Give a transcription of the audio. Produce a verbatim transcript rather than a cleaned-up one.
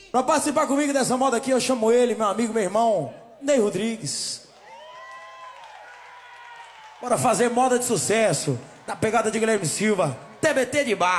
Pra participar comigo dessa moda aqui, eu chamo ele, meu amigo, meu irmão, Ney Rodrigues. Bora fazer moda de sucesso, na pegada de Guilherme Silva, T B T de bar.